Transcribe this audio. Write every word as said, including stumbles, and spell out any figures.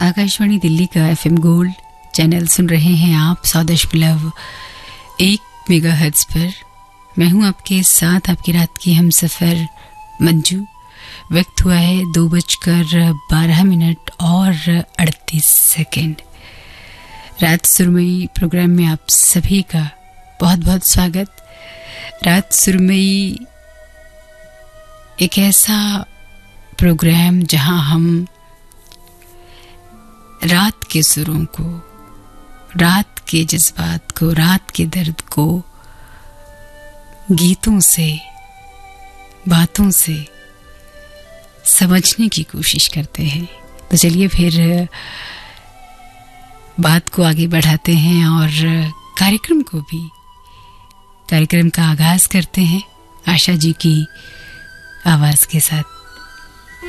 आकाशवाणी दिल्ली का FM gold channel सुन रहे हैं आप सौ दशमलव एक मेगाहर्ट्ज पर। मैं हूं आपके साथ, आपकी रात की हम सफर मंजू। वक्त हुआ है दो बजकर बारह मिनट और अड़तीस सेकेंड। रात सुरमई प्रोग्राम में आप सभी का बहुत बहुत स्वागत। रात सुरमई एक ऐसा प्रोग्राम जहां हम रात के सुरों को, रात के जज्बात को, रात के दर्द को गीतों से, बातों से समझने की कोशिश करते हैं। तो चलिए फिर बात को आगे बढ़ाते हैं और कार्यक्रम को भी, कार्यक्रम का आगाज करते हैं आशा जी की आवाज के साथ।